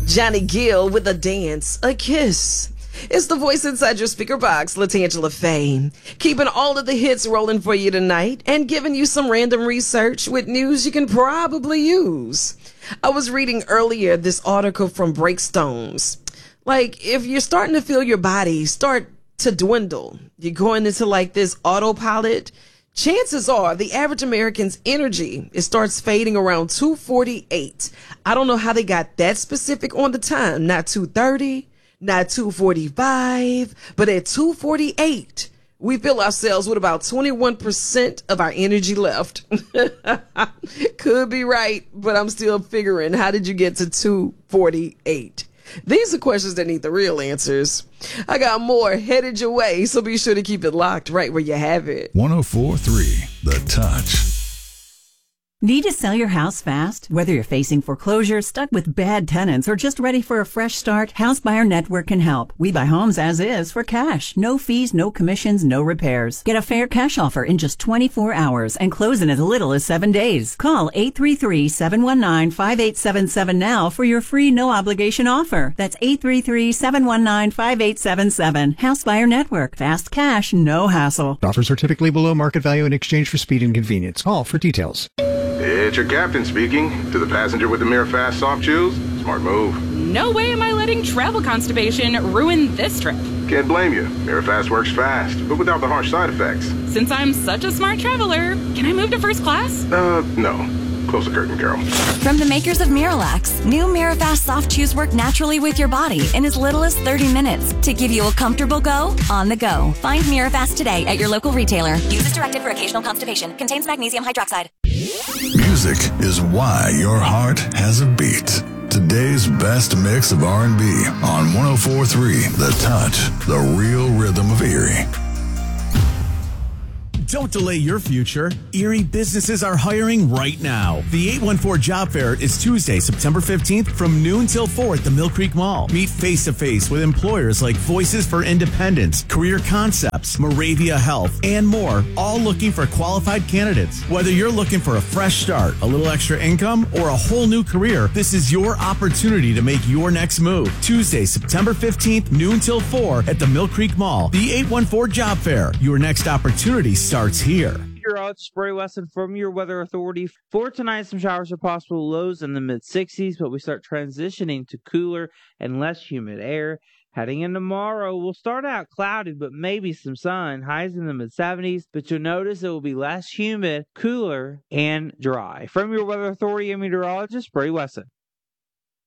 Johnny Gill with a dance, a kiss. It's the voice inside your speaker box, Latangela Faye, keeping all of the hits rolling for you tonight and giving you some random research with news you can probably use. I was reading earlier this article from Breakstones. Like, if you're starting to feel your body start to dwindle, you're going into like this autopilot, chances are the average American's energy, it starts fading around 2:48. I don't know how they got that specific on the time, not 2:30. Not 2:45, but at 2:48, we feel ourselves with about 21% of our energy left. Could be right, but I'm still figuring, how did you get to 2:48? These are questions that need the real answers. I got more headed your way, so be sure to keep it locked right where you have it. 104.3 The Touch. Need to sell your house fast? Whether you're facing foreclosure, stuck with bad tenants, or just ready for a fresh start, House Buyer Network can help. We buy homes as is for cash. No fees, no commissions, no repairs. Get a fair cash offer in just 24 hours and close in as little as 7 days. Call 833-719-5877 now for your free no-obligation offer. That's 833-719-5877. House Buyer Network. Fast cash, no hassle. Offers are typically below market value in exchange for speed and convenience. Call for details. It's your captain speaking. To the passenger with the Mirafast soft chews, smart move. No way am I letting travel constipation ruin this trip. Can't blame you. Mirafast works fast, but without the harsh side effects. Since I'm such a smart traveler, can I move to first class? No. Close the curtain, girl. From the makers of Miralax, new Mirafast soft chews work naturally with your body in as little as 30 minutes to give you a comfortable go on the go. Find Mirafast today at your local retailer. Use as directed for occasional constipation. Contains magnesium hydroxide. Music is why your heart has a beat. Today's best mix of R&B on 104.3 The Touch, the real rhythm of Erie. Don't delay your future. Erie businesses are hiring right now. The 814 Job Fair is Tuesday, September 15th from noon till 4 at the Mill Creek Mall. Meet face-to-face with employers like Voices for Independence, Career Concepts, Moravia Health, and more, all looking for qualified candidates. Whether you're looking for a fresh start, a little extra income, or a whole new career, this is your opportunity to make your next move. Tuesday, September 15th, noon till 4 at the Mill Creek Mall. The 814 Job Fair. Your next opportunity starts here. It's Spray Wesson from your Weather Authority. For tonight, some showers are possible, lows in the mid-60s, but we start transitioning to cooler and less humid air. Heading in tomorrow, we'll start out cloudy, but maybe some sun, highs in the mid-70s, but you'll notice it will be less humid, cooler, and dry. From your Weather Authority and meteorologist, Spray Wesson.